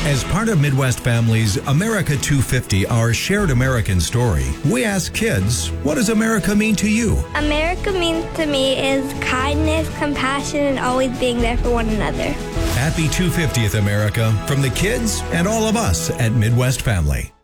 As part of Midwest Family's America 250, our shared American story, we ask kids, what does America mean to you? America means to me is kindness, compassion, and always being there for one another. Happy 250th America from the kids and all of us at Midwest Family.